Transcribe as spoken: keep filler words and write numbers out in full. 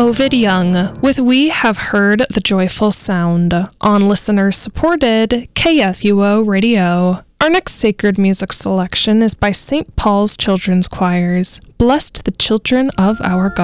Ovid Young with We Have Heard the Joyful Sound on listener-supported K F U O Radio. Our next sacred music selection is by Saint Paul's Children's Choirs, Blessed the Children of Our God.